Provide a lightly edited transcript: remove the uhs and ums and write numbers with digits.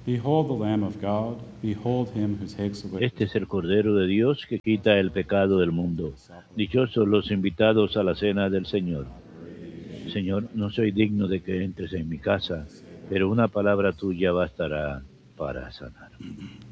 Behold the Lamb of God, behold him who takes away. Este es el Cordero de Dios que quita el pecado del mundo. Dichosos los invitados a la cena del Señor. Señor, no soy digno de que entres en mi casa, pero una palabra tuya bastará para sanar.